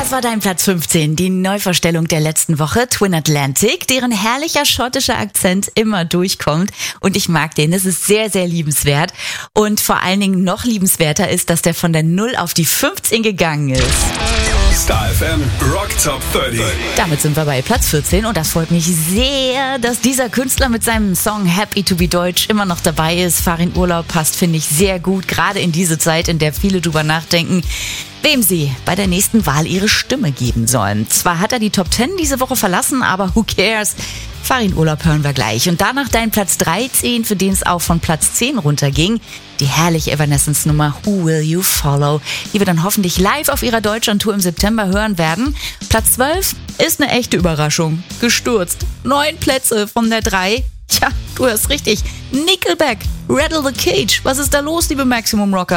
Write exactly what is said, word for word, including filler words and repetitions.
Das war dein Platz fünfzehn, die Neuvorstellung der letzten Woche, Twin Atlantic, deren herrlicher schottischer Akzent immer durchkommt. Und ich mag den, das ist sehr, sehr liebenswert. Und vor allen Dingen noch liebenswerter ist, dass der von der null auf die fünfzehn gegangen ist. Star F M Rock Top dreißig. Damit sind wir bei Platz vierzehn und das freut mich sehr, dass dieser Künstler mit seinem Song Happy to be Deutsch immer noch dabei ist. Fahr in Urlaub passt, finde ich, sehr gut, gerade in diese Zeit, in der viele drüber nachdenken, wem sie bei der nächsten Wahl ihre Stimme geben sollen. Zwar hat er die Top zehn diese Woche verlassen, aber who cares? Fahr in Urlaub hören wir gleich. Und danach dein Platz dreizehn, für den es auch von Platz zehn runterging. Die herrliche Evanescence-Nummer Who Will You Follow, die wir dann hoffentlich live auf ihrer Deutschlandtour im September hören werden. Platz zwölf ist eine echte Überraschung. Gestürzt. Neun Plätze von der drei. Tja, du hörst richtig. Nickelback, Rattle the Cage. Was ist da los, liebe Maximum Rocker?